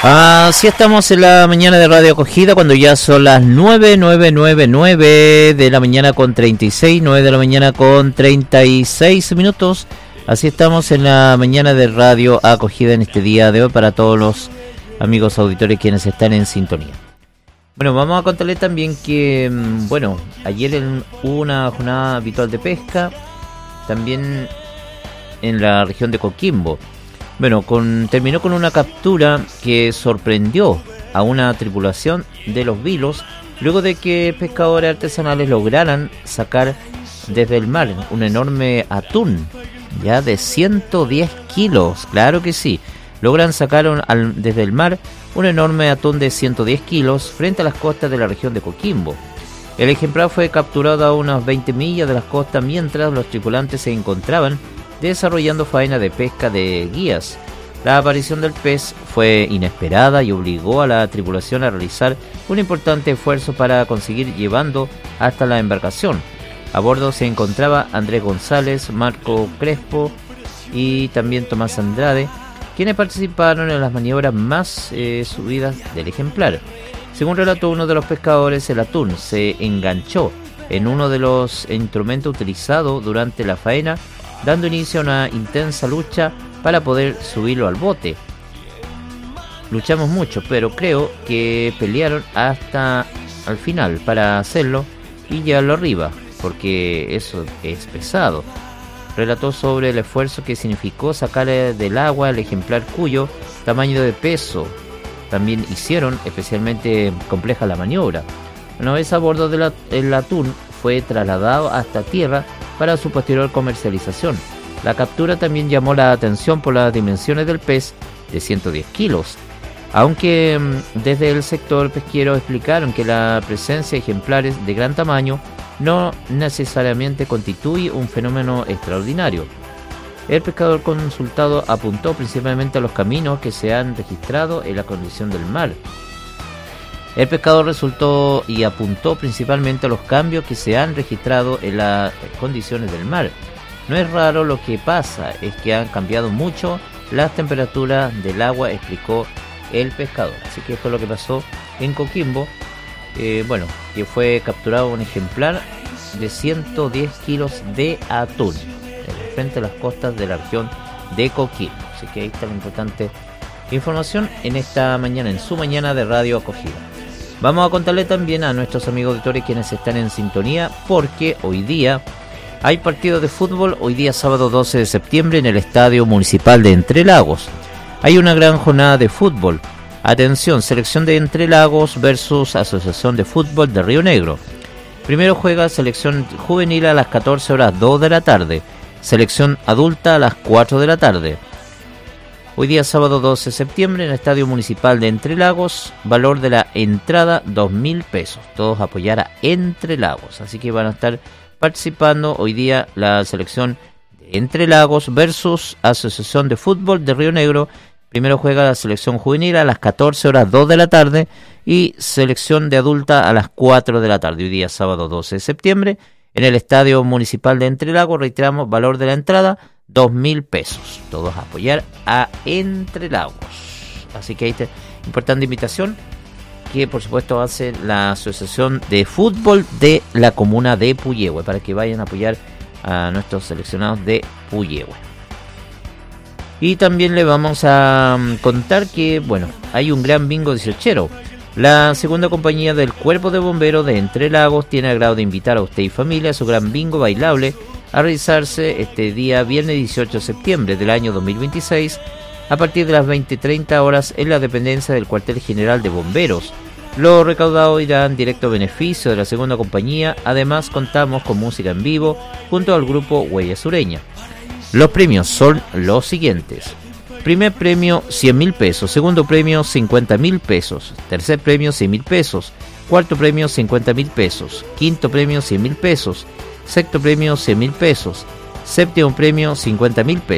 Así estamos en la mañana de Radio Acogida, cuando ya son las 9 de la mañana con 36, 9 de la mañana con 36 minutos. Así estamos en la mañana de Radio Acogida en este día de hoy para todos los amigos auditores quienes están en sintonía. Bueno, vamos a contarles también que, ayer hubo una jornada habitual de pesca, también en la región de Coquimbo. Bueno, terminó con una captura que sorprendió a una tripulación de los Vilos, luego de que pescadores artesanales lograran sacar desde el mar un enorme atún, ya de 110 kilos, claro que sí. Logran sacar desde el mar un enorme atún de 110 kilos frente a las costas de la región de Coquimbo. El ejemplar fue capturado a unas 20 millas de las costas mientras los tripulantes se encontraban desarrollando faena de pesca de guías. La aparición del pez fue inesperada y obligó a la tripulación a realizar un importante esfuerzo para conseguir llevando hasta la embarcación. A bordo se encontraba Andrés González, Marco Crespo y también Tomás Andrade, quienes participaron en las maniobras más subidas del ejemplar. Según relató uno de los pescadores, el atún se enganchó en uno de los instrumentos utilizados durante la faena, dando inicio a una intensa lucha para poder subirlo al bote. Luchamos mucho, pero creo que pelearon hasta al final para hacerlo y llevarlo arriba, porque eso es pesado. Relató sobre el esfuerzo que significó sacar del agua el ejemplar cuyo tamaño de peso también hicieron especialmente compleja la maniobra. Una vez a bordo del atún fue trasladado hasta tierra para su posterior comercialización. La captura también llamó la atención por las dimensiones del pez de 110 kilos, aunque desde el sector pesquero explicaron que la presencia de ejemplares de gran tamaño no necesariamente constituye un fenómeno extraordinario. El pescador consultado apuntó principalmente a los caminos que se han registrado en la condición del mar. El pescador apuntó principalmente a los cambios que se han registrado en las condiciones del mar. No es raro, lo que pasa es que han cambiado mucho las temperaturas del agua, explicó el pescador. Así que esto es lo que pasó en Coquimbo, que fue capturado un ejemplar de 110 kilos de atún frente a las costas de la región de Coquimbo. Así que ahí está la importante información en esta mañana, en su mañana de Radio Acogida. Vamos a contarle también a nuestros amigos auditores quienes están en sintonía, porque hoy día hay partido de fútbol, hoy día sábado 12 de septiembre en el Estadio Municipal de Entre Lagos. Hay una gran jornada de fútbol. Atención, selección de Entre Lagos versus Asociación de Fútbol de Río Negro. Primero juega selección juvenil a las 14 horas 2 de la tarde, selección adulta a las 4 de la tarde. Hoy día sábado 12 de septiembre en el Estadio Municipal de Entre Lagos, valor de la entrada 2.000 pesos. Todos apoyar a Entre Lagos, así que van a estar participando hoy día la selección de Entre Lagos versus Asociación de Fútbol de Río Negro. Primero juega la selección juvenil a las 14 horas 2 de la tarde y selección de adulta a las 4 de la tarde. Hoy día sábado 12 de septiembre en el Estadio Municipal de Entre Lagos, reiteramos, valor de la entrada 2.000 pesos. Todos a apoyar a Entre Lagos. Así que ahí está, importante invitación que por supuesto hace la Asociación de Fútbol de la Comuna de Puyehue, para que vayan a apoyar a nuestros seleccionados de Puyehue. Y también le vamos a contar que, hay un gran bingo 18ero. La segunda compañía del Cuerpo de Bomberos de Entre Lagos tiene agrado de invitar a usted y familia a su gran bingo bailable a realizarse este día viernes 18 de septiembre del año 2026 a partir de las 20:30 horas en la dependencia del Cuartel General de Bomberos. Lo recaudado irá en directo beneficio de la segunda compañía. Además, contamos con música en vivo junto al grupo Huella Sureña. Los premios son los siguientes: primer premio 100.000 pesos, segundo premio 50.000 pesos, tercer premio 100.000 pesos, cuarto premio 50.000 pesos, quinto premio 100.000 pesos, sexto premio 100.000 pesos, séptimo premio 50.000 pesos.